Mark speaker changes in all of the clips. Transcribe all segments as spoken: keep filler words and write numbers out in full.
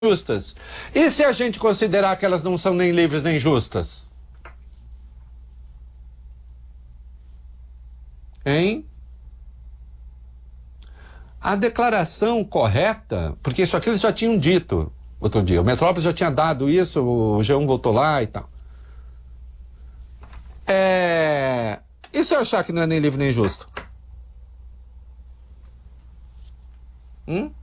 Speaker 1: justas. E se a gente considerar que elas não são nem livres nem justas? Hein? A declaração correta, porque isso aqui eles já tinham dito outro dia, o Metrópolis já tinha dado isso, o G um voltou lá e tal. É... E se eu achar que não é nem livre nem justo? Hum?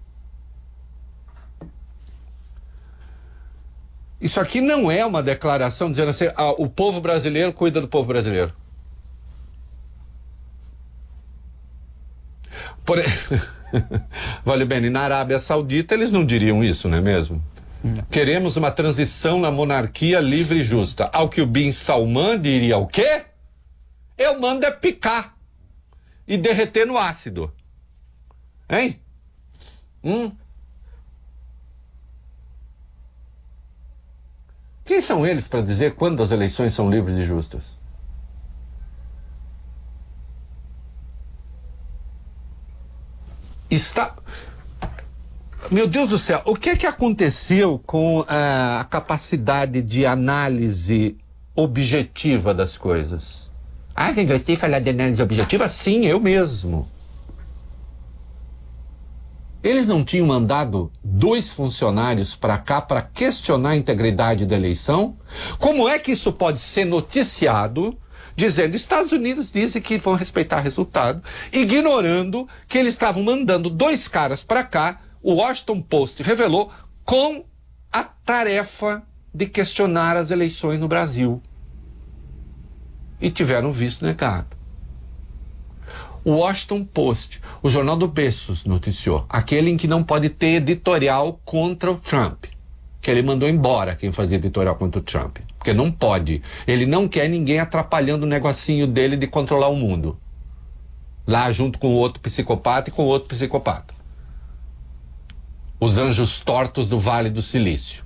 Speaker 1: Isso aqui não é uma declaração dizendo assim, ah, o povo brasileiro cuida do povo brasileiro. Por... Vale bem, na Arábia Saudita eles não diriam isso, não é mesmo? Não. Queremos uma transição na monarquia livre e justa. Ao que o Bin Salman diria o quê? Eu mando é picar e derreter no ácido. Hein? Hum? Quem são eles para dizer quando as eleições são livres e justas? Está... Meu Deus do céu, o que é que aconteceu com a, a capacidade de análise objetiva das coisas? Ah, quem gostei de falar de análise objetiva? Sim, eu mesmo. Eles não tinham mandado dois funcionários para cá para questionar a integridade da eleição? Como é que isso pode ser noticiado dizendo Estados Unidos dizem que vão respeitar o resultado, ignorando que eles estavam mandando dois caras para cá, o Washington Post revelou, com a tarefa de questionar as eleições no Brasil. E tiveram visto negado. O Washington Post, o jornal do Bezos, noticiou, aquele em que não pode ter editorial contra o Trump, que ele mandou embora quem fazia editorial contra o Trump, porque não pode, ele não quer ninguém atrapalhando o negocinho dele de controlar o mundo, lá junto com o outro psicopata e com o outro psicopata, os anjos tortos do Vale do Silício,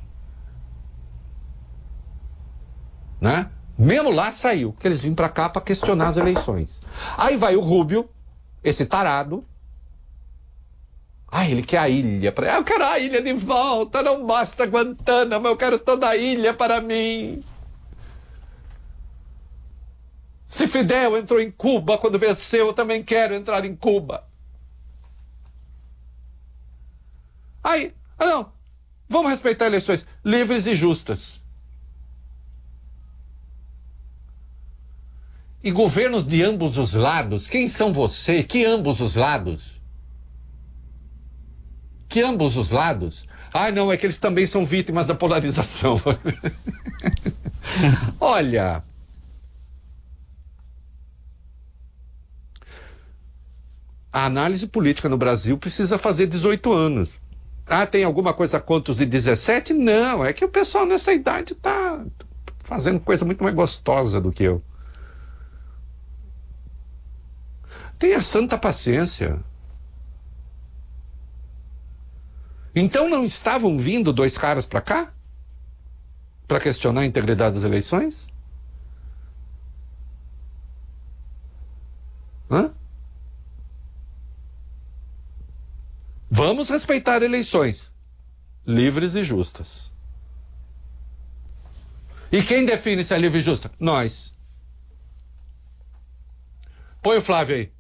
Speaker 1: né? Mesmo lá saiu, que eles vinham pra cá pra questionar as eleições. Aí vai o Rubio, esse tarado. Ah, ele quer a ilha. Pra... Eu quero a ilha de volta, não basta Guantánamo, eu quero toda a ilha para mim. Se Fidel entrou em Cuba quando venceu, eu também quero entrar em Cuba. Aí, ah não, vamos respeitar eleições livres e justas. E governos de ambos os lados, quem são vocês? Que ambos os lados? Que ambos os lados? Ah, não, é que eles também são vítimas da polarização. Olha, a análise política no Brasil precisa fazer dezoito anos. Ah, tem alguma coisa contra os de dezessete? Não, é que o pessoal nessa idade tá fazendo coisa muito mais gostosa do que eu. Tenha santa paciência. Então não estavam vindo dois caras para cá? Para questionar a integridade das eleições? Hã? Vamos respeitar eleições livres e justas. E quem define se é livre e justa? Nós. Põe o Flávio aí.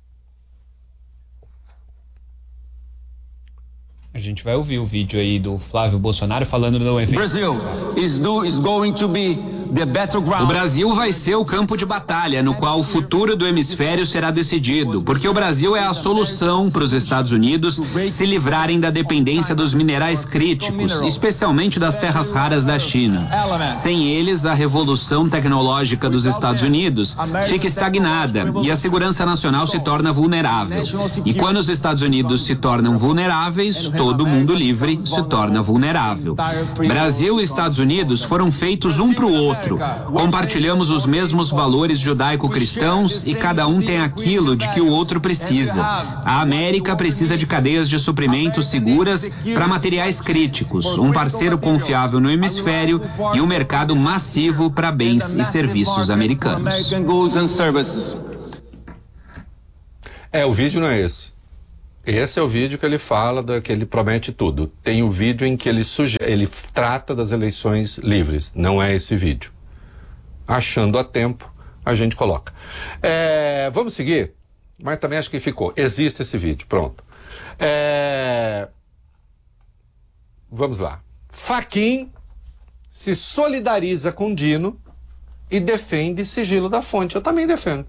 Speaker 2: A gente vai ouvir o vídeo aí do Flávio Bolsonaro falando do evento.
Speaker 3: Brasil is do, is going to be the battleground.
Speaker 4: O Brasil vai ser o campo de batalha no qual o futuro do hemisfério será decidido, porque o Brasil é a solução para os Estados Unidos se livrarem da dependência dos minerais críticos, especialmente das terras raras da China. Sem eles, a revolução tecnológica dos Estados Unidos fica estagnada e a segurança nacional se torna vulnerável. E quando os Estados Unidos se tornam vulneráveis, todo mundo livre se torna vulnerável. Brasil e Estados Unidos foram feitos um para o outro. Compartilhamos os mesmos valores judaico-cristãos e cada um tem aquilo de que o outro precisa. A América precisa de cadeias de suprimentos seguras para materiais críticos, um parceiro confiável no hemisfério e um mercado massivo para bens e serviços americanos.
Speaker 1: É, o vídeo não é esse. Esse é o vídeo que ele fala, da, que ele promete tudo. Tem o vídeo em que ele, suge ele trata das eleições livres. Não é esse vídeo. Achando a tempo, a gente coloca. É, vamos seguir? Mas também acho que ficou. Existe esse vídeo, pronto. É, vamos lá. Fachin se solidariza com Dino e defende sigilo da fonte. Eu também defendo.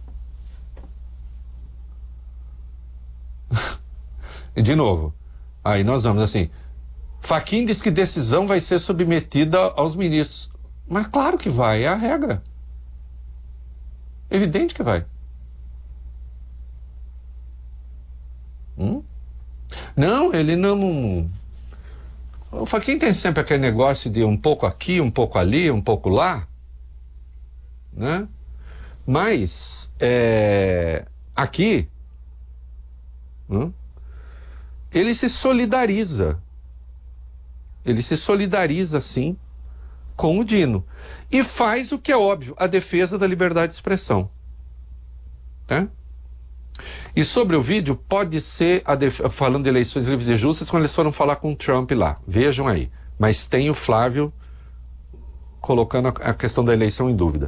Speaker 1: E de novo, aí nós vamos assim, Fachin diz que decisão vai ser submetida aos ministros. Mas claro que vai, é a regra. Evidente que vai. Hum? Não, ele não... O Fachin tem sempre aquele negócio de um pouco aqui, um pouco ali, um pouco lá, né? Mas, é... aqui... Hum? Ele se solidariza. Ele se solidariza, sim, com o Dino. E faz o que é óbvio, a defesa da liberdade de expressão. Né? E sobre o vídeo, pode ser, a def... falando de eleições livres e justas, quando eles foram falar com o Trump lá. Vejam aí. Mas tem o Flávio colocando a questão da eleição em dúvida.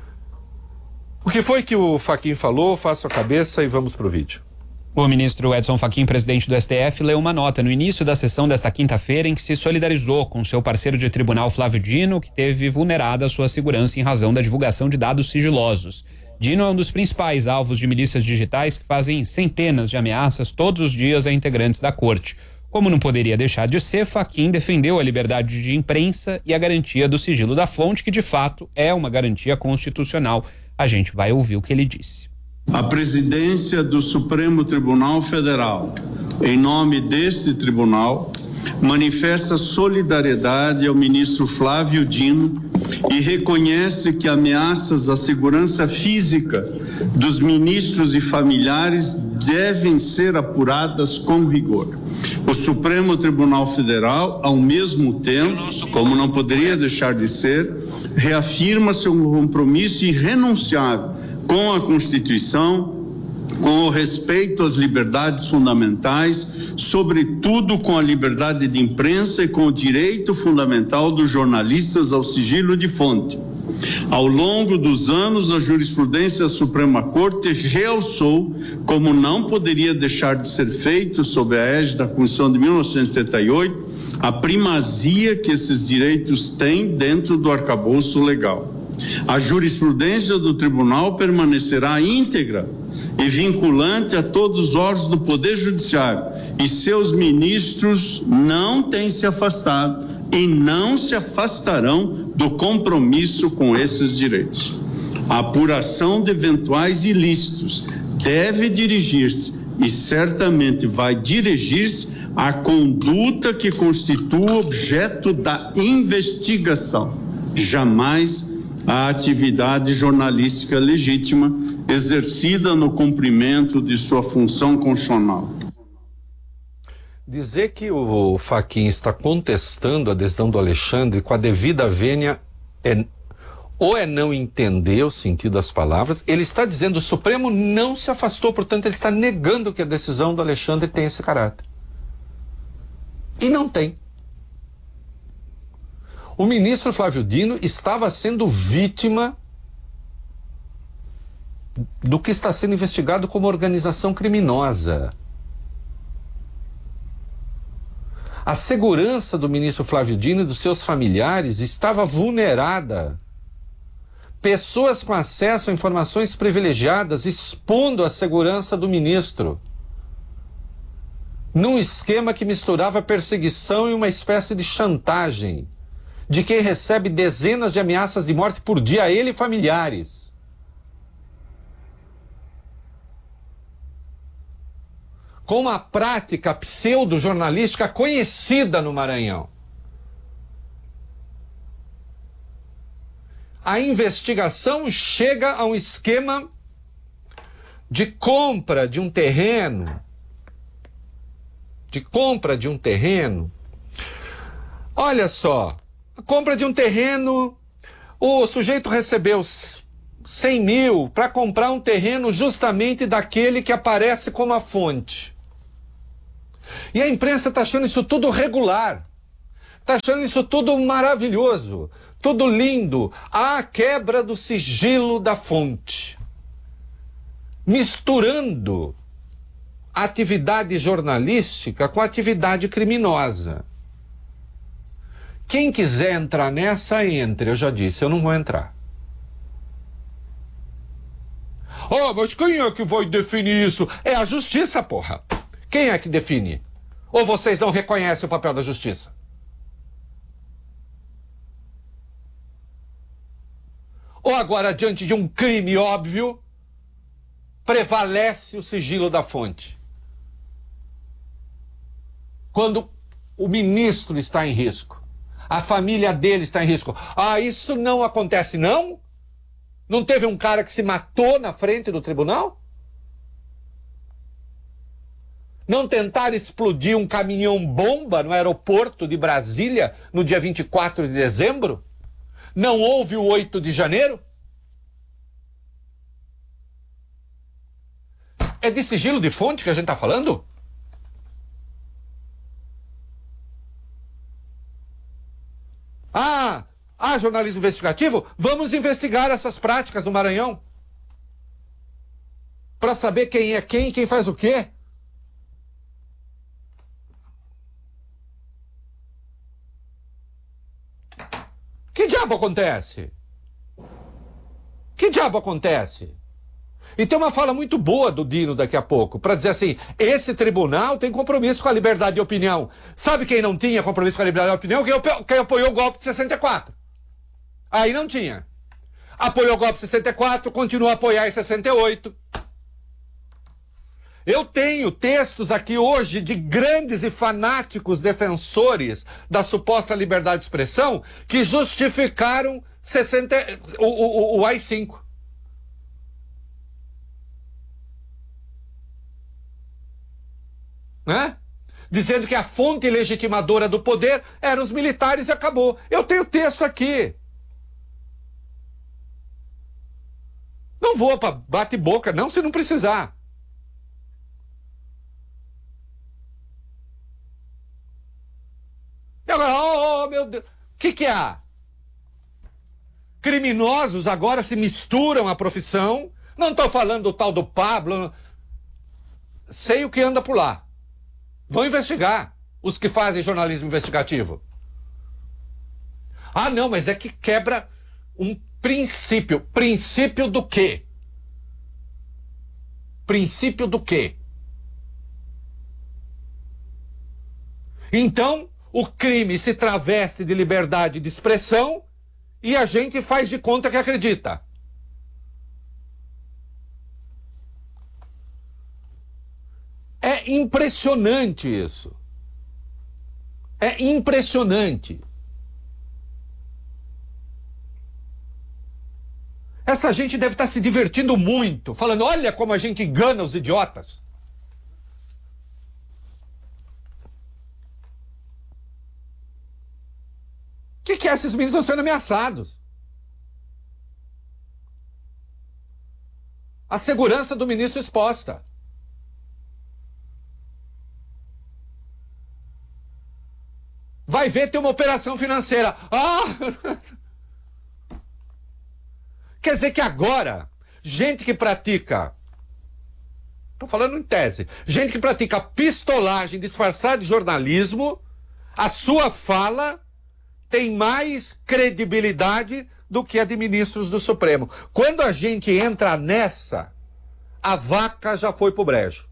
Speaker 1: O que foi que o Fachin falou? Faço a cabeça e vamos pro vídeo.
Speaker 2: O ministro Edson Fachin, presidente do S T F, leu uma nota no início da sessão desta quinta-feira em que se solidarizou com seu parceiro de tribunal, Flávio Dino, que teve vulnerada a sua segurança em razão da divulgação de dados sigilosos. Dino é um dos principais alvos de milícias digitais que fazem centenas de ameaças todos os dias a integrantes da corte. Como não poderia deixar de ser, Fachin defendeu a liberdade de imprensa e a garantia do sigilo da fonte, que de fato é uma garantia constitucional. A gente vai ouvir o que ele disse.
Speaker 5: A presidência do Supremo Tribunal Federal, em nome deste tribunal, manifesta solidariedade ao ministro Flávio Dino e reconhece que ameaças à segurança física dos ministros e familiares devem ser apuradas com rigor. O Supremo Tribunal Federal, ao mesmo tempo, como não poderia deixar de ser, reafirma seu compromisso irrenunciável com a Constituição, com o respeito às liberdades fundamentais, sobretudo com a liberdade de imprensa e com o direito fundamental dos jornalistas ao sigilo de fonte. Ao longo dos anos, a jurisprudência da Suprema Corte realçou, como não poderia deixar de ser feito sob a égide da Constituição de mil novecentos e setenta e oito, a primazia que esses direitos têm dentro do arcabouço legal. A jurisprudência do tribunal permanecerá íntegra e vinculante a todos os órgãos do Poder Judiciário, e seus ministros não têm se afastado e não se afastarão do compromisso com esses direitos. A apuração de eventuais ilícitos deve dirigir-se, e certamente vai dirigir-se, à conduta que constitua objeto da investigação, jamais a atividade jornalística legítima exercida no cumprimento de sua função constitucional.
Speaker 1: Dizer que o Fachin está contestando a decisão do Alexandre com a devida vênia é, ou é não entender o sentido das palavras. Ele está dizendo que o Supremo não se afastou, portanto ele está negando que a decisão do Alexandre tem esse caráter. E não tem. O ministro Flávio Dino estava sendo vítima do que está sendo investigado como organização criminosa. A segurança do ministro Flávio Dino e dos seus familiares estava vulnerada. Pessoas com acesso a informações privilegiadas expondo a segurança do ministro, num esquema que misturava perseguição e uma espécie de chantagem de quem recebe dezenas de ameaças de morte por dia a ele e familiares. Com uma prática pseudo-jornalística conhecida no Maranhão. A investigação chega a um esquema de compra de um terreno, de compra de um terreno. Olha só, a compra de um terreno, o sujeito recebeu cem mil para comprar um terreno justamente daquele que aparece como a fonte. E a imprensa está achando isso tudo regular. Está achando isso tudo maravilhoso, tudo lindo. A quebra do sigilo da fonte. Misturando a atividade jornalística com a atividade criminosa. Quem quiser entrar nessa, entre. Eu já disse, eu não vou entrar. Oh, mas quem é que vai definir isso? É a justiça, porra. Quem é que define? Ou vocês não reconhecem o papel da justiça? Ou agora, diante de um crime óbvio, prevalece o sigilo da fonte? Quando o ministro está em risco, a família dele está em risco. Ah, isso não acontece, não? Não teve um cara que se matou na frente do tribunal? Não tentaram explodir um caminhão-bomba no aeroporto de Brasília no dia vinte e quatro de dezembro? Não houve o oito de janeiro? É de sigilo de fonte que a gente está falando? Ah, ah, jornalismo investigativo? Vamos investigar essas práticas no Maranhão. Para saber quem é quem e quem faz o quê. Que diabo acontece? Que diabo acontece? E tem uma fala muito boa do Dino daqui a pouco, para dizer assim, esse tribunal tem compromisso com a liberdade de opinião. Sabe quem não tinha compromisso com a liberdade de opinião? Quem, quem apoiou o golpe de sessenta e quatro. Aí não tinha. Apoiou o golpe de sessenta e quatro, continua a apoiar em sessenta e oito. Eu tenho textos aqui hoje de grandes e fanáticos defensores da suposta liberdade de expressão que justificaram sessenta, o, o, o A I cinco. Né? Dizendo que a fonte legitimadora do poder eram os militares e acabou. Eu tenho texto aqui. Não vou para bate-boca, não, se não precisar. E agora, oh, oh meu Deus, o que que há? Criminosos agora se misturam à profissão. Não estou falando do tal do Pablo. Sei o que anda por lá. Vão investigar os que fazem jornalismo investigativo. Ah, não, mas é que quebra um princípio. Princípio do quê? Princípio do quê? Então, o crime se traveste de liberdade de expressão e a gente faz de conta que acredita. É impressionante isso. É impressionante. Essa gente deve estar se divertindo muito, falando, olha como a gente engana os idiotas. O que, que é? Esses meninos estão sendo ameaçados. A segurança do ministro exposta. Vai ver, tem uma operação financeira. Ah! Quer dizer que agora, gente que pratica, estou falando em tese, gente que pratica pistolagem disfarçada de jornalismo, a sua fala tem mais credibilidade do que a de ministros do Supremo. Quando a gente entra nessa, a vaca já foi pro brejo.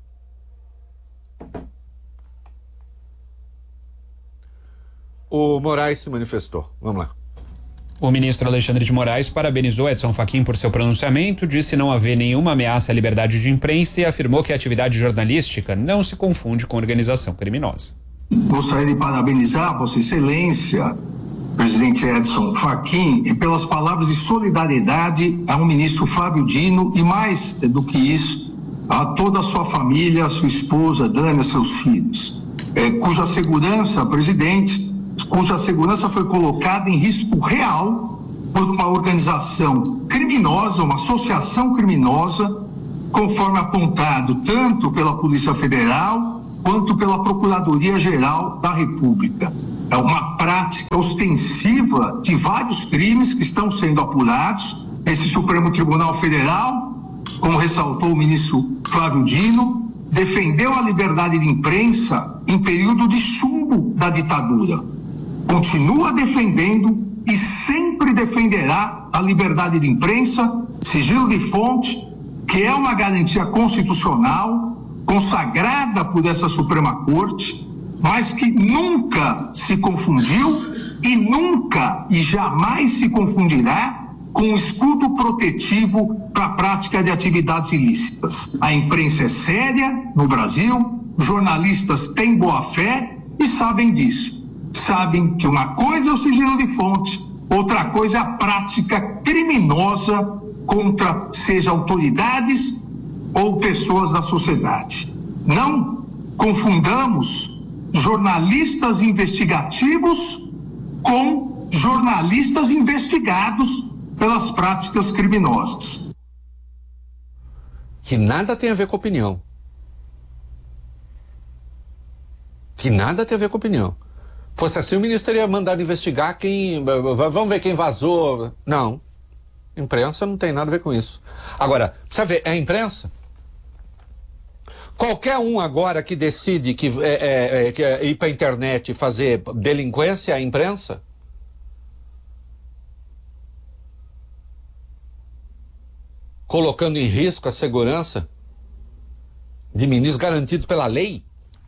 Speaker 1: O Moraes se manifestou. Vamos lá.
Speaker 2: O ministro Alexandre de Moraes parabenizou Edson Fachin por seu pronunciamento, disse não haver nenhuma ameaça à liberdade de imprensa e afirmou que a atividade jornalística não se confunde com organização criminosa.
Speaker 6: Gostaria de parabenizar Vossa Excelência, presidente Edson Fachin, e pelas palavras de solidariedade ao ministro Flávio Dino e, mais do que isso, a toda a sua família, a sua esposa, Dani, seus filhos, é, cuja segurança, presidente, cuja segurança foi colocada em risco real por uma organização criminosa, uma associação criminosa, conforme apontado tanto pela Polícia Federal quanto pela Procuradoria-Geral da República. É uma prática ostensiva de vários crimes que estão sendo apurados. Esse Supremo Tribunal Federal, como ressaltou o ministro Flávio Dino, defendeu a liberdade de imprensa em período de chumbo da ditadura. Continua defendendo e sempre defenderá a liberdade de imprensa, sigilo de fonte, que é uma garantia constitucional consagrada por essa Suprema Corte, mas que nunca se confundiu e nunca e jamais se confundirá com o escudo protetivo para a prática de atividades ilícitas. A imprensa é séria no Brasil, jornalistas têm boa fé e sabem disso. Sabem que uma coisa é o sigilo de fonte, outra coisa é a prática criminosa contra, seja autoridades ou pessoas da sociedade. Não confundamos jornalistas investigativos com jornalistas investigados pelas práticas criminosas.
Speaker 1: Que nada tem a ver com opinião. Que nada tem a ver com opinião. Fosse assim, o ministro teria mandado investigar quem... Vamos ver quem vazou. Não. Imprensa não tem nada a ver com isso. Agora, precisa ver, é a imprensa? Qualquer um agora que decide que é, é, é, que é ir para a internet e fazer delinquência é a imprensa? Colocando em risco a segurança de ministros garantidos pela lei?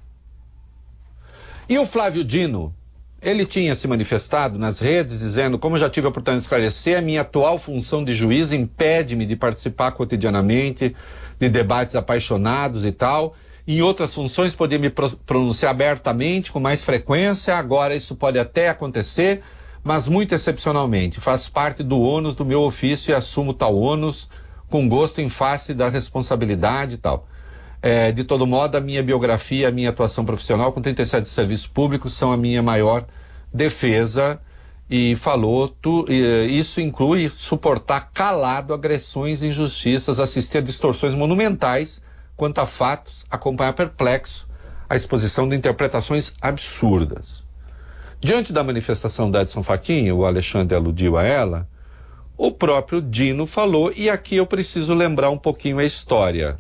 Speaker 1: E o Flávio Dino, ele tinha se manifestado nas redes dizendo: como já tive a oportunidade de esclarecer, a minha atual função de juiz impede-me de participar cotidianamente de debates apaixonados e tal. Em outras funções podia me pronunciar abertamente com mais frequência, agora isso pode até acontecer, mas muito excepcionalmente. Faz parte do ônus do meu ofício e assumo tal ônus com gosto em face da responsabilidade e tal. É, de todo modo, a minha biografia, a minha atuação profissional com trinta e sete serviços públicos são a minha maior defesa, e falou, tu, isso inclui suportar calado agressões e injustiças, assistir a distorções monumentais quanto a fatos, acompanhar perplexo a exposição de interpretações absurdas. Diante da manifestação da Edson Fachin, o Alexandre aludiu a ela, o próprio Dino falou, e aqui eu preciso lembrar um pouquinho a história.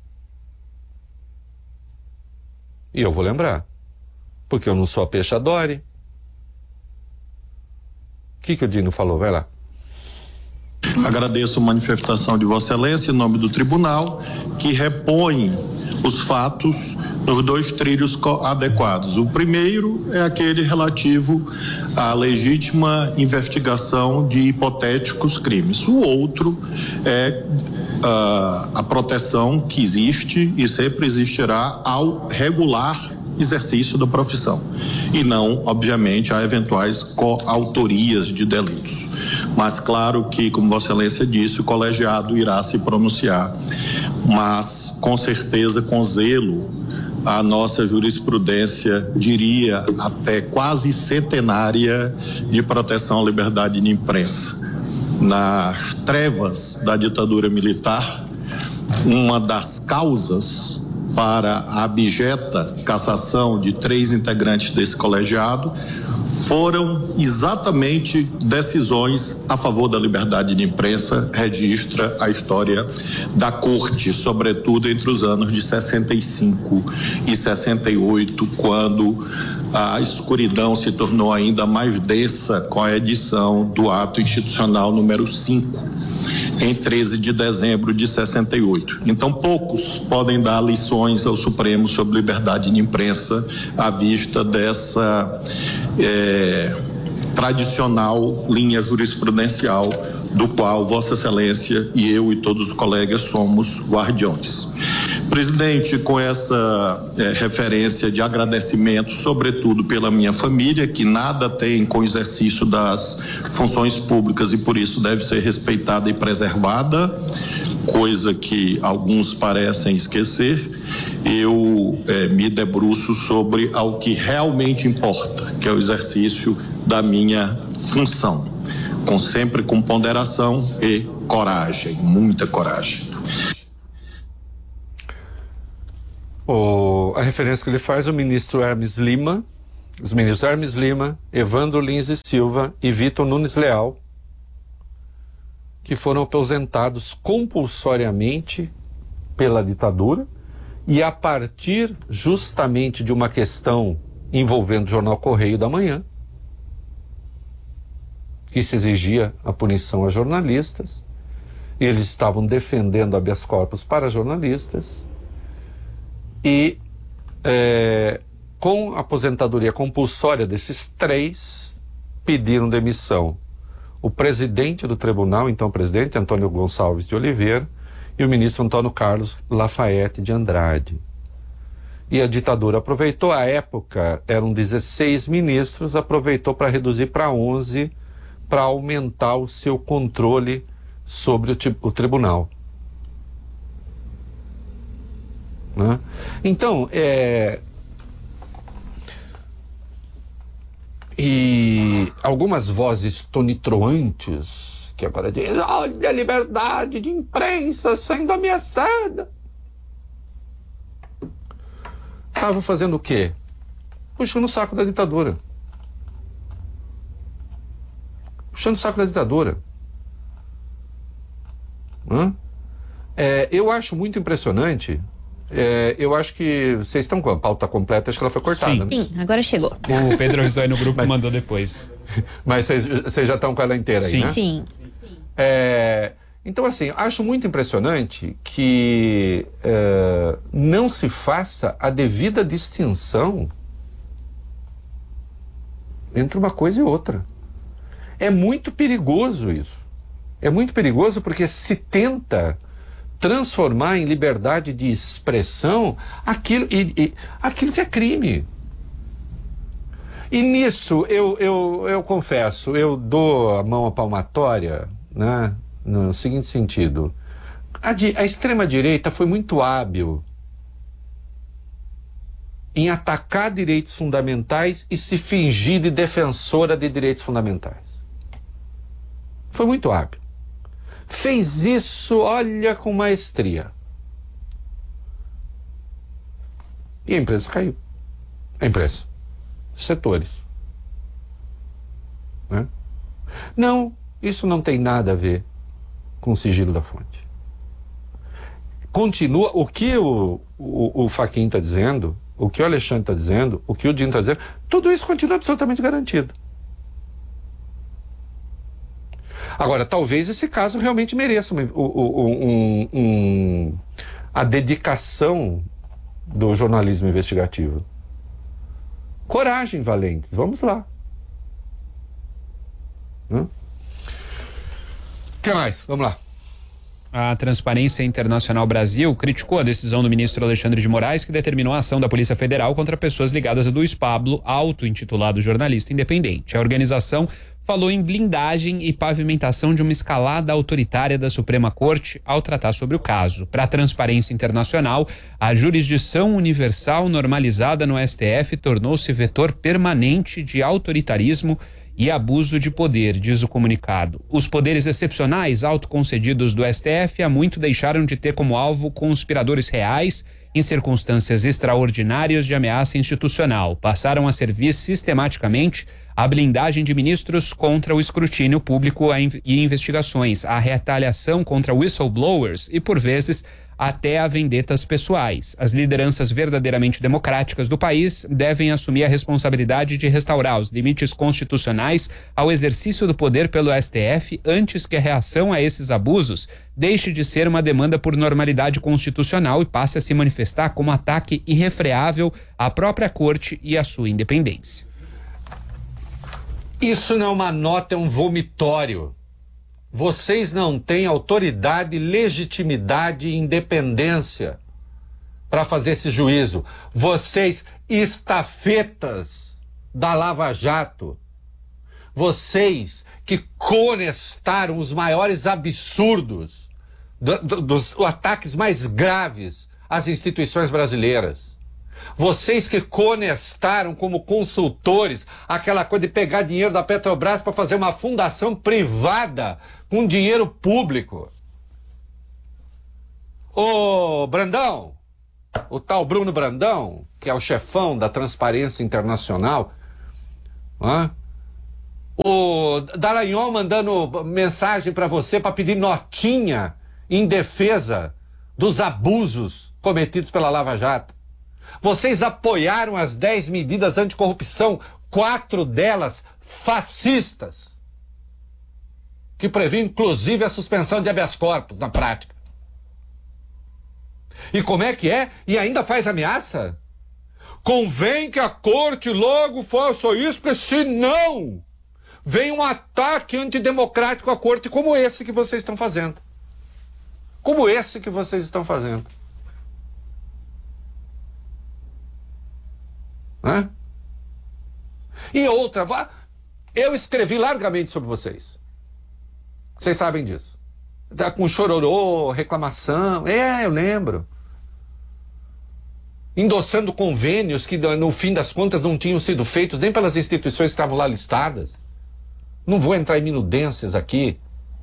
Speaker 1: E eu vou lembrar, porque eu não sou a Peixadori. O que, que o Dino falou? Vai lá.
Speaker 7: Agradeço a manifestação de Vossa Excelência em nome do Tribunal, que repõe os fatos nos dois trilhos adequados. O primeiro é aquele relativo à legítima investigação de hipotéticos crimes. O outro é uh, a proteção que existe e sempre existirá ao regular exercício da profissão, e não, obviamente, a eventuais coautorias de delitos. Mas claro que, como Vossa Excelência disse, o colegiado irá se pronunciar, mas com certeza, com zelo, a nossa jurisprudência, diria até quase centenária, de proteção à liberdade de imprensa. Nas trevas da ditadura militar, uma das causas para a abjeta cassação de três integrantes desse colegiado foram exatamente decisões a favor da liberdade de imprensa, registra a história da Corte, sobretudo entre os anos de sessenta e cinco e sessenta e oito, quando a escuridão se tornou ainda mais densa com a edição do ato institucional número cinco, em treze de dezembro de sessenta e oito. Então, poucos podem dar lições ao Supremo sobre liberdade de imprensa à vista dessa é, tradicional linha jurisprudencial do qual Vossa Excelência e eu e todos os colegas somos guardiões. Presidente, com essa é, referência de agradecimento, sobretudo pela minha família, que nada tem com o exercício das funções públicas e por isso deve ser respeitada e preservada, coisa que alguns parecem esquecer, eu é, me debruço sobre ao que realmente importa, que é o exercício da minha função, com sempre com ponderação e coragem, muita coragem.
Speaker 1: O o, a referência que ele faz o ministro Hermes Lima, os ministros Hermes Lima, Evandro Lins e Silva e Vitor Nunes Leal, que foram aposentados compulsoriamente pela ditadura e a partir justamente de uma questão envolvendo o jornal Correio da Manhã, que se exigia a punição a jornalistas, e eles estavam defendendo habeas corpus para jornalistas, e é, com a aposentadoria compulsória desses três, pediram demissão o presidente do tribunal, então o presidente Antônio Gonçalves de Oliveira, e o ministro Antônio Carlos Lafayette de Andrade. E a ditadura aproveitou, à época eram dezesseis ministros, aproveitou para reduzir para onze, para aumentar o seu controle sobre o, o tribunal. Né? Então, é... E algumas vozes tonitruantes que agora dizem: olha a liberdade de imprensa sendo ameaçada. Estavam fazendo o quê? Puxando o saco da ditadura. Puxando o saco da ditadura. Hã? É, eu acho muito impressionante. É, eu acho que vocês estão com a pauta completa, acho que ela foi cortada.
Speaker 2: Sim,
Speaker 1: né?
Speaker 8: Sim, agora chegou.
Speaker 2: O Pedro Rizoi no grupo mandou depois.
Speaker 1: Mas vocês, vocês já estão com ela inteira
Speaker 2: Sim.
Speaker 1: aí, né?
Speaker 8: Sim.
Speaker 1: É, então, assim, acho muito impressionante que é, não se faça a devida distinção entre uma coisa e outra. É muito perigoso isso. É muito perigoso porque se tenta transformar em liberdade de expressão aquilo, e, e, aquilo que é crime. E nisso, eu, eu, eu confesso, eu dou a mão à palmatória, né, no seguinte sentido: a, di, a extrema-direita foi muito hábil em atacar direitos fundamentais e se fingir de defensora de direitos fundamentais. Foi muito hábil. Fez isso, olha, com maestria. E a imprensa caiu. A imprensa. Setores. Né? Não, isso não tem nada a ver com o sigilo da fonte. Continua, o que o, o, o Fachin está dizendo, o que o Alexandre está dizendo, o que o Dino está dizendo, tudo isso continua absolutamente garantido. Agora, talvez esse caso realmente mereça um, um, um, a dedicação do jornalismo investigativo. Coragem, valentes, vamos lá. O que mais? Vamos lá.
Speaker 2: A Transparência Internacional Brasil criticou a decisão do ministro Alexandre de Moraes, que determinou a ação da Polícia Federal contra pessoas ligadas a Luiz Pablo, auto-intitulado jornalista independente. A organização falou em blindagem e pavimentação de uma escalada autoritária da Suprema Corte ao tratar sobre o caso. Para a Transparência Internacional, a jurisdição universal normalizada no S T F tornou-se vetor permanente de autoritarismo e abuso de poder, diz o comunicado. Os poderes excepcionais autoconcedidos do S T F há muito deixaram de ter como alvo conspiradores reais em circunstâncias extraordinárias de ameaça institucional. Passaram a servir sistematicamente a blindagem de ministros contra o escrutínio público e investigações, a retaliação contra whistleblowers e, por vezes, até a vendetas pessoais. As lideranças verdadeiramente democráticas do país devem assumir a responsabilidade de restaurar os limites constitucionais ao exercício do poder pelo S T F antes que a reação a esses abusos deixe de ser uma demanda por normalidade constitucional e passe a se manifestar como ataque irrefreável à própria corte e à sua independência.
Speaker 1: Isso não é uma nota, é um vomitório. Vocês não têm autoridade, legitimidade e independência para fazer esse juízo. Vocês, estafetas da Lava Jato, vocês que conestaram os maiores absurdos, do, do, dos ataques mais graves às instituições brasileiras. Vocês que conestaram como consultores aquela coisa de pegar dinheiro da Petrobras para fazer uma fundação privada com dinheiro público. Ô, Brandão, o tal Bruno Brandão, que é o chefão da Transparência Internacional, né? O Dallagnol mandando mensagem para você para pedir notinha em defesa dos abusos cometidos pela Lava Jato. Vocês apoiaram as dez medidas anticorrupção, quatro delas fascistas, que previam inclusive a suspensão de habeas corpus na prática. E como é que é? E ainda faz ameaça? Convém que a corte logo faça isso, porque senão vem um ataque antidemocrático à corte como esse que vocês estão fazendo. Como esse que vocês estão fazendo. Hã? E outra, eu escrevi largamente sobre vocês. Vocês sabem disso. Tá com chororô, reclamação. É, eu lembro. Endossando convênios que, no fim das contas, não tinham sido feitos nem pelas instituições que estavam lá listadas. Não vou entrar em minudências aqui.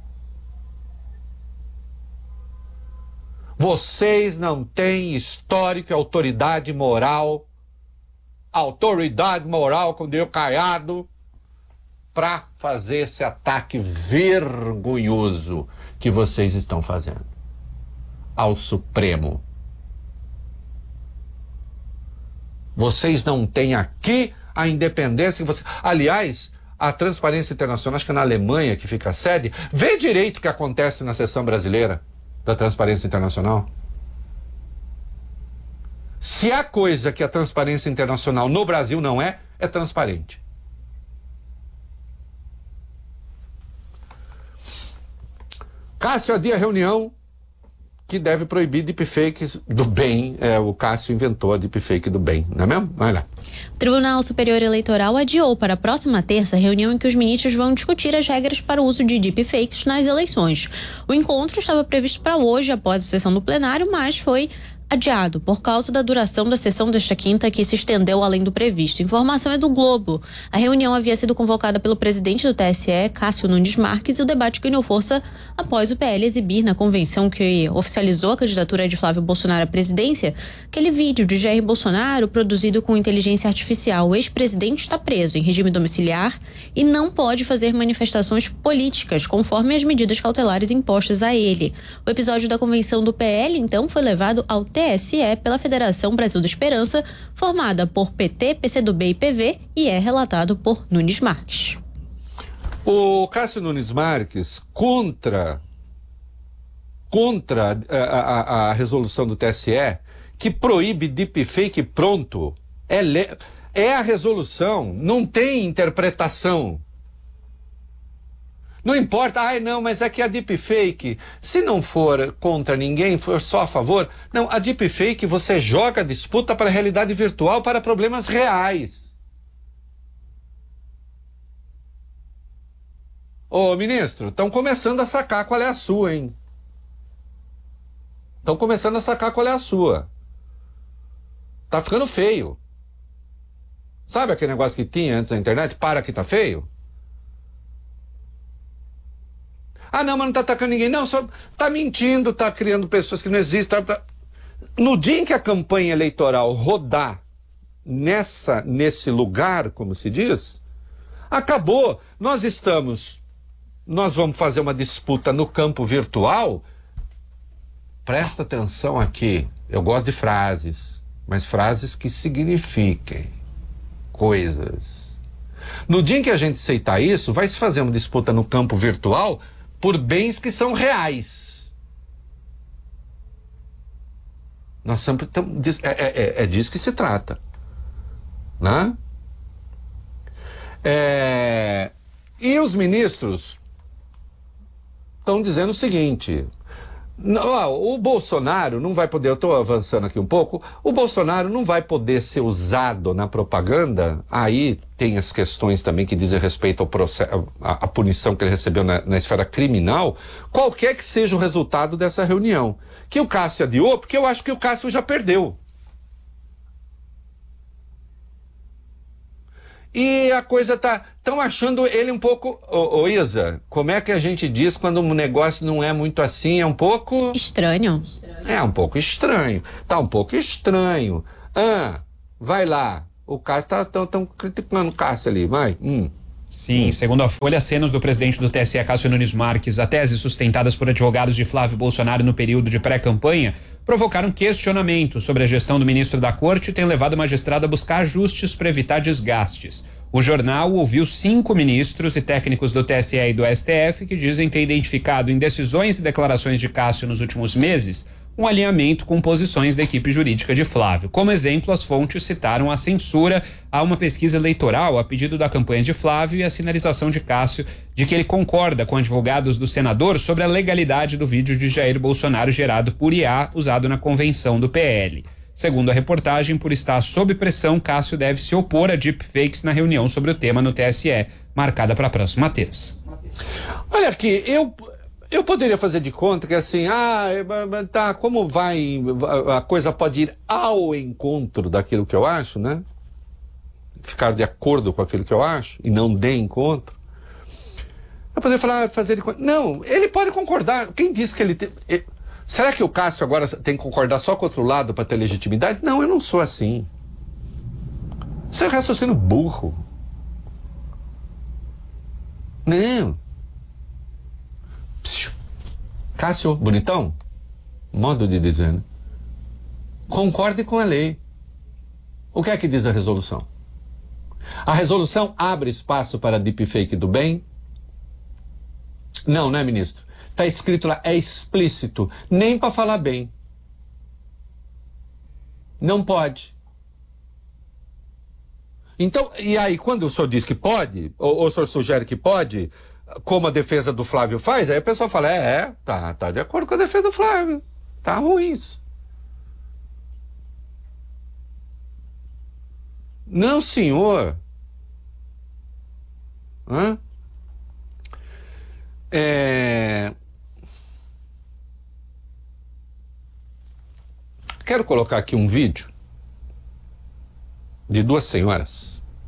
Speaker 1: Vocês não têm histórico e autoridade moral, autoridade moral, como deu Caiado, para fazer esse ataque vergonhoso que vocês estão fazendo ao Supremo. Vocês não têm aqui a independência que você... Aliás, a Transparência Internacional, acho que é na Alemanha que fica a sede, vê direito o que acontece na seção brasileira da Transparência Internacional. Se há coisa que a Transparência Internacional no Brasil não é, é transparente. Cássio adia a reunião que deve proibir deepfakes do bem. É, o Cássio inventou a deepfake do bem, não é mesmo? Vai lá.
Speaker 8: O Tribunal Superior Eleitoral adiou para a próxima terça a reunião em que os ministros vão discutir as regras para o uso de deepfakes nas eleições. O encontro estava previsto para hoje, após a sessão do plenário, mas foi adiado por causa da duração da sessão desta quinta, que se estendeu além do previsto. Informação é do Globo. A reunião havia sido convocada pelo presidente do T S E, Cássio Nunes Marques, e o debate ganhou força após o P L exibir na convenção que oficializou a candidatura de Flávio Bolsonaro à presidência aquele vídeo de Jair Bolsonaro produzido com inteligência artificial. O ex-presidente está preso em regime domiciliar e não pode fazer manifestações políticas conforme as medidas cautelares impostas a ele. O episódio da convenção do P L, então, foi levado ao T S E pela Federação Brasil da Esperança, formada por P T, P C do B e P V, e é relatado por Nunes Marques.
Speaker 1: O Cássio Nunes Marques, contra, contra a, a, a resolução do T S E, que proíbe deepfake pronto, é, le, é a resolução, não tem interpretação. Não importa, ai não, mas é que a deepfake, se não for contra ninguém, for só a favor, não, a deepfake você joga a disputa para a realidade virtual, para problemas reais. Ô ministro, estão começando a sacar qual é a sua, hein? Estão começando a sacar qual é a sua. Tá ficando feio. Sabe aquele negócio que tinha antes na internet? Para que tá feio? Ah, não, mas não tá atacando ninguém. Não, só tá mentindo, tá criando pessoas que não existem. Tá, tá... No dia em que a campanha eleitoral rodar nessa, nesse lugar, como se diz, acabou. Nós estamos... Nós vamos fazer uma disputa no campo virtual. Presta atenção aqui. Eu gosto de frases, mas frases que signifiquem coisas. No dia em que a gente aceitar isso, vai se fazer uma disputa no campo virtual por bens que são reais. Nós sempre estamos... É, é, é disso que se trata. Né? É, e os ministros estão dizendo o seguinte... Não, o Bolsonaro não vai poder, eu estou avançando aqui um pouco, o Bolsonaro não vai poder ser usado na propaganda. Aí tem as questões também que dizem respeito ao processo, a, a punição que ele recebeu na, na esfera criminal, qualquer que seja o resultado dessa reunião. Que o Cássio adiou, porque eu acho que o Cássio já perdeu. E a coisa tá... Estão achando ele um pouco... Ô, ô Isa, como é que a gente diz quando um negócio não é muito assim? É um pouco...
Speaker 8: Estranho.
Speaker 1: É um pouco estranho. Tá um pouco estranho. Ah, vai lá. O Cássio tá tão, tão criticando o Cássio ali, vai. Hum.
Speaker 2: Sim, segundo a Folha, acenos do presidente do T S E, Cássio Nunes Marques, a teses sustentadas por advogados de Flávio Bolsonaro no período de pré-campanha provocaram questionamento sobre a gestão do ministro da Corte e tem levado o magistrado a buscar ajustes para evitar desgastes. O jornal ouviu cinco ministros e técnicos do T S E e do S T F que dizem ter identificado em decisões e declarações de Cássio nos últimos meses um alinhamento com posições da equipe jurídica de Flávio. Como exemplo, as fontes citaram a censura a uma pesquisa eleitoral a pedido da campanha de Flávio e a sinalização de Cássio de que ele concorda com advogados do senador sobre a legalidade do vídeo de Jair Bolsonaro gerado por I A usado na convenção do P L. Segundo a reportagem, por estar sob pressão, Cássio deve se opor a deepfakes na reunião sobre o tema no T S E, marcada para a próxima terça.
Speaker 1: Olha aqui, eu... Eu poderia fazer de conta que assim, ah, tá, como vai, a coisa pode ir ao encontro daquilo que eu acho, né? Ficar de acordo com aquilo que eu acho e não de encontro. Eu poderia falar, fazer de conta. Não, ele pode concordar. Quem disse que ele tem... Ele, será que o Cássio agora tem que concordar só com o outro lado para ter legitimidade? Não, eu não sou assim. Isso é raciocínio burro. Não. Cássio, bonitão? Modo de dizer, né? Concorde com a lei. O que é que diz a resolução? A resolução abre espaço para deepfake do bem? Não, né, ministro? Está escrito lá, é explícito. Nem para falar bem. Não pode. Então, e aí, quando o senhor diz que pode, ou, ou o senhor sugere que pode... como a defesa do Flávio faz, aí a pessoa fala, é, é, tá, tá de acordo com a defesa do Flávio. Tá ruim isso. Não, senhor. Hã? É... Quero colocar aqui um vídeo de duas senhoras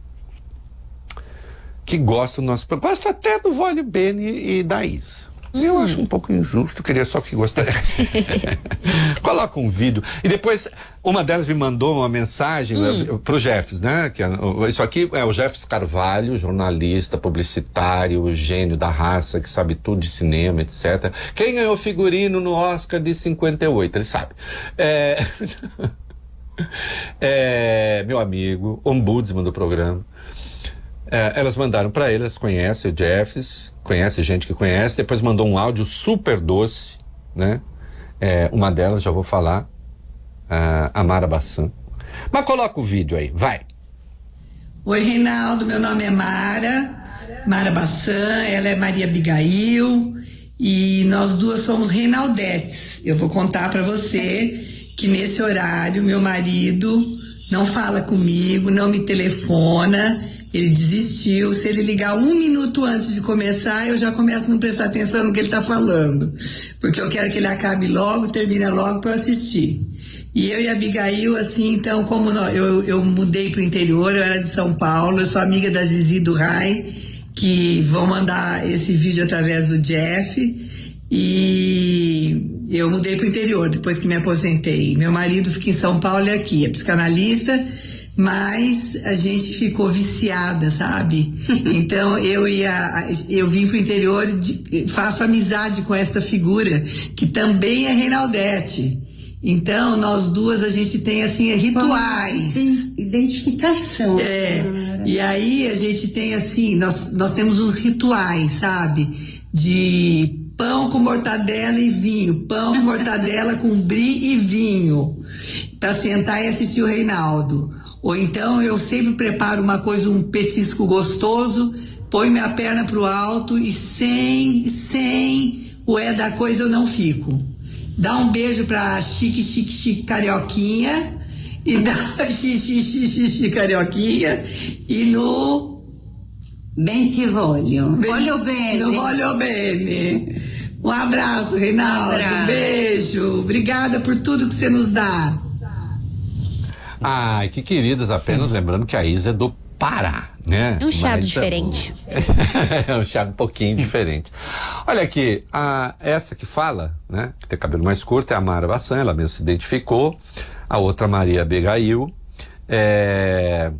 Speaker 1: que gostam do nosso programa. Gosto até do Vólio Bene e da Isa. Hum. Eu acho um pouco injusto, queria só que gostasse. Coloca um vídeo. E depois, uma delas me mandou uma mensagem hum. pro Jeffs, né? Que, isso aqui é o Jeffs Carvalho, jornalista, publicitário, gênio da raça, que sabe tudo de cinema, etcétera. Quem ganhou figurino no Oscar de cinquenta e oito? Ele sabe. É... é... Meu amigo, ombudsman do programa. É, elas mandaram para ele, elas conhecem o Jeffs, conhece gente que conhece, depois mandou um áudio super doce, né? É, uma delas, já vou falar, a Mara Bassan. Mas coloca o vídeo aí, vai.
Speaker 9: Oi, Reinaldo, meu nome é Mara, Mara Bassan, ela é Maria Abigail, e nós duas somos Reinaldetes. Eu vou contar para você que nesse horário, meu marido não fala comigo, não me telefona. Ele desistiu. Se ele ligar um minuto antes de começar, eu já começo a não prestar atenção no que ele está falando. Porque eu quero que ele acabe logo, termine logo para eu assistir. E eu e a Abigail, assim, então, como nós, eu, eu mudei para o interior, eu era de São Paulo, eu sou amiga da Zizi do Rai, que vão mandar esse vídeo através do Jeff. E eu mudei para o interior depois que me aposentei. Meu marido fica em São Paulo e aqui, é psicanalista. Mas a gente ficou viciada, sabe? Então eu ia, eu vim pro interior e faço amizade com esta figura, que também é Reinaldete. Então nós duas a gente tem assim rituais.
Speaker 10: Identificação.
Speaker 9: É. E aí a gente tem assim, nós, nós temos uns rituais, sabe? De pão com mortadela e vinho, pão com mortadela com brie e vinho, pra sentar e assistir o Reinaldo. Ou então eu sempre preparo uma coisa, um petisco gostoso, ponho minha perna pro alto e sem, sem o é da coisa eu não fico. Dá um beijo pra Chique, Chique, Chique Carioquinha e dá Chique, Chique, Chique Carioquinha e no...
Speaker 10: Bentivolio. Voglio bene.
Speaker 9: No Voglio bene. Um abraço, Reinaldo. Um abraço. Beijo. Obrigada por tudo que você nos dá.
Speaker 1: Ai, que queridas, apenas lembrando que a Isa é do Pará, né?
Speaker 8: É um chiado
Speaker 1: Mas,
Speaker 8: diferente.
Speaker 1: É um chiado um pouquinho diferente. Olha aqui, a, essa que fala, né? Que tem cabelo mais curto é a Mara Bassan, ela mesmo se identificou. A outra, Maria Abigail. É,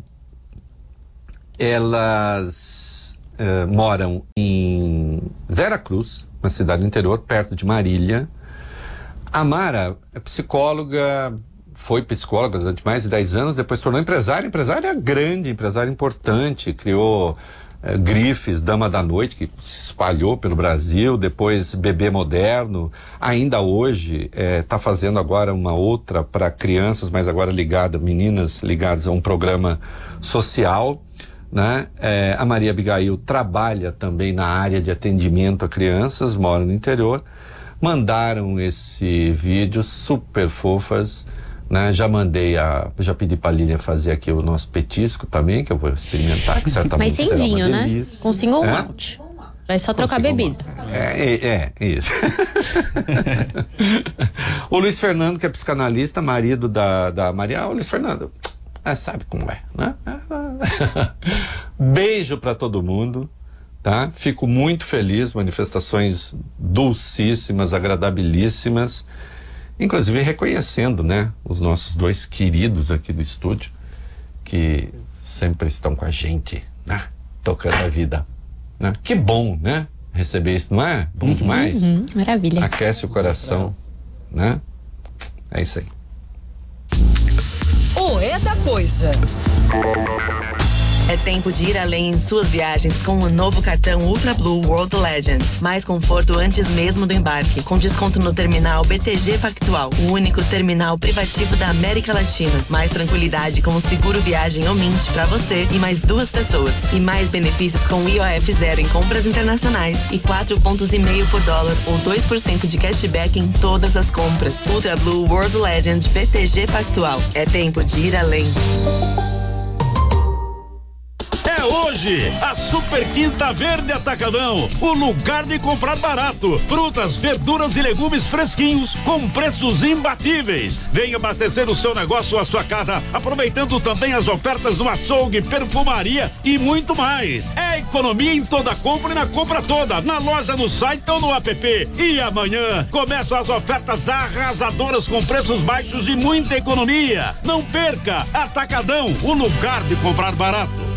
Speaker 1: elas é, moram em Veracruz, uma cidade do interior, perto de Marília. A Mara é psicóloga, foi psicóloga durante mais de dez anos, depois se tornou empresária, empresária grande, empresária importante, criou é, Grifes, Dama da Noite, que se espalhou pelo Brasil, depois Bebê Moderno, ainda hoje está é, fazendo agora uma outra para crianças, mas agora ligada, meninas ligadas a um programa social, né? É, a Maria Abigail trabalha também na área de atendimento a crianças, mora no interior. Mandaram esse vídeo, super fofas, né? Já mandei a, já pedi pra Lilian fazer aqui o nosso petisco também, que eu vou experimentar, que certamente
Speaker 8: Mas sem
Speaker 1: será
Speaker 8: vinho,
Speaker 1: uma
Speaker 8: né?
Speaker 1: delícia.
Speaker 8: Com single
Speaker 1: é?
Speaker 8: malt. Vai só trocar
Speaker 1: Com
Speaker 8: bebida.
Speaker 1: É, é, é isso. O Luiz Fernando, que é psicanalista, marido da, da Maria. Ô, Luiz Fernando, é, sabe como é, né? Beijo pra todo mundo. Tá? Fico muito feliz, manifestações dulcíssimas, agradabilíssimas, inclusive reconhecendo, né, os nossos dois queridos aqui do estúdio, que sempre estão com a gente, né, tocando a vida, né? Que bom, né, receber isso, não é? Bom demais.
Speaker 8: Uhum, maravilha.
Speaker 1: Aquece o coração, né? É isso aí.
Speaker 11: O É da Coisa. É tempo de ir além em suas viagens com o novo cartão Ultra Blue World Legend. Mais conforto antes mesmo do embarque, com desconto no terminal B T G Pactual, o único terminal privativo da América Latina. Mais tranquilidade com o seguro viagem ou Mint para você e mais duas pessoas. E mais benefícios com I O F zero em compras internacionais e quatro pontos e meio por dólar ou dois por cento de cashback em todas as compras. Ultra Blue World Legend B T G Pactual. É tempo de ir além.
Speaker 12: É hoje, a Super Quinta Verde Atacadão, o lugar de comprar barato. Frutas, verduras e legumes fresquinhos com preços imbatíveis. Venha abastecer o seu negócio ou a sua casa, aproveitando também as ofertas do açougue, perfumaria e muito mais. É economia em toda compra e na compra toda, na loja, no site ou no app. E amanhã começam as ofertas arrasadoras com preços baixos e muita economia. Não perca, Atacadão, o lugar de comprar barato.